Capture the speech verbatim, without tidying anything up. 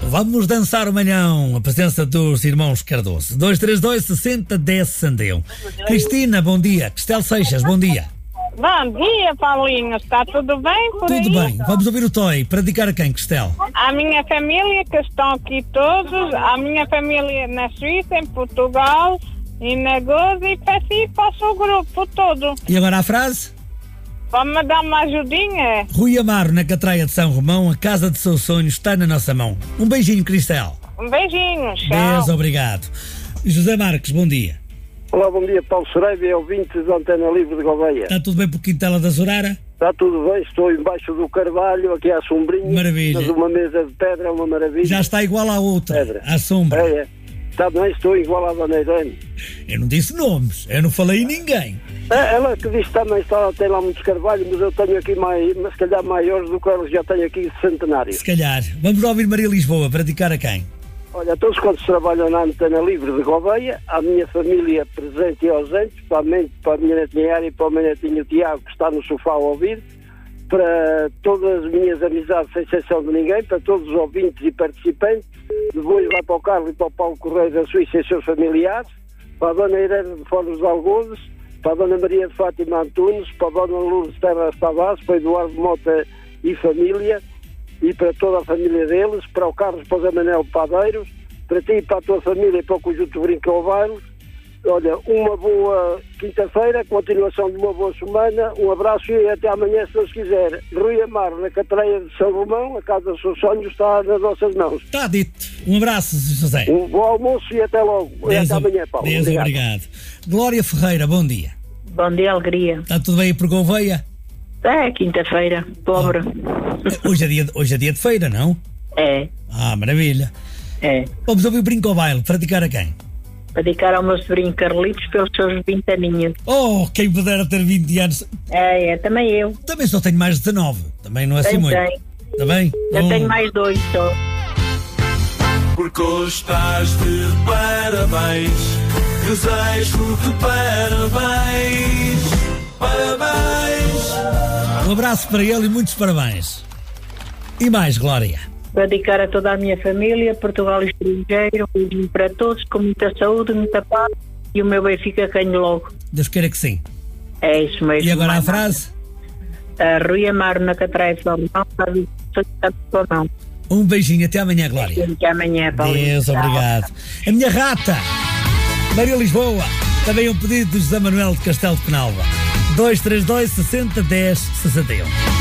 Vamos dançar o manhão, a presença dos irmãos Cardoso. dois três dois, sessenta, dez, sessenta e um. Cristina, bom dia. Cristel Seixas, bom dia. Bom dia, Paulinho. Está tudo bem por aí? Tudo bem. Vamos ouvir o Toy. Para dedicar a quem, Cristel? A minha família, que estão aqui todos. A minha família na Suíça, em Portugal e na Goza. E para si, para o seu grupo todo. E agora a frase? Vamos dar uma ajudinha? Rui Amaro, na Catraia de São Romão. A casa de seus sonhos está na nossa mão. Um beijinho, Cristel. Um beijinho. Tchau. Beijo, obrigado. José Marques, bom dia. Olá, bom dia, Paulo Sereira e ouvintes da Antena Livre de Gouveia. Está tudo bem por Quintela da Zorara? Está tudo bem, estou embaixo do Carvalho, aqui à sombrinha. Maravilha. Mas uma mesa de pedra é uma maravilha. Já está igual à outra, pedra. À sombra. É, é. Também estou igual à Dona Irene. Eu não disse nomes, eu não falei em ninguém. É, ela que disse também está, tem lá muitos carvalhos, mas eu tenho aqui mais, mas se calhar maiores do que eles já tenho aqui centenários. Se calhar. Vamos ouvir Maria Lisboa para dedicar a quem? Olha, todos quantos trabalham na Antena Livre de Gouveia, à minha família presente e ausente, para a, mente, para a minha netinha Yara e para o meu netinho Tiago, que está no sofá a ouvir, para todas as minhas amizades, sem exceção de ninguém, para todos os ouvintes e participantes, depois vai para o Carlos e para o Paulo Correia da Suíça e seus familiares, para a Dona Irene de Foros de Algozes, para a Dona Maria de Fátima Antunes, para a Dona Lourdes Terras Tavares, para o Eduardo Mota e família, e para toda a família deles, para o Carlos, para o Zé Manuel Padeiros, para ti e para a tua família e para o Conjunto Brinca ao Baile. Olha, uma boa quinta-feira, continuação de uma boa semana, um abraço e até amanhã, se Deus quiser. Rui Amaro, na Catraia de São Romão, a casa dos seus sonhos está nas nossas mãos. Está dito. Um abraço, José. Um bom almoço e até logo. E até amanhã, Paulo. Deus, obrigado. obrigado. Glória Ferreira, bom dia. Bom dia, alegria. Está tudo bem aí por Gouveia? É, quinta-feira, pobre. Oh. Hoje, é dia de, hoje é dia de feira, não? É. Ah, maravilha. É. Vamos ouvir o Brinco ao Baile, para dedicar a quem? Para dedicar ao meu sobrinho Carlitos pelos seus vinte aninhos. Oh, quem pudera ter vinte anos. É, é, também eu. Também só tenho mais de dezanove, também não é assim tem, muito. Tem. Está bem? Eu um... tenho mais dois só. Porque hoje estás de parabéns, desejo-te parabéns, parabéns. Um abraço para ele e muitos parabéns. E mais, Glória? Para dedicar a toda a minha família, Portugal e estrangeiro, um beijinho para todos, com muita saúde, muita paz, e o meu Benfica ganhe logo. Deus queira que sim. É isso mesmo. E agora a frase? Uh, Rui Amaro, na Catraia de São Romão. Um beijinho, até amanhã, Glória. Até amanhã, Paulinho. Deus, obrigado. A minha rata, Maria Lisboa, também um pedido do José Manuel de Castelo de Penalva. dois três dois, sessenta, dez, sessenta e um.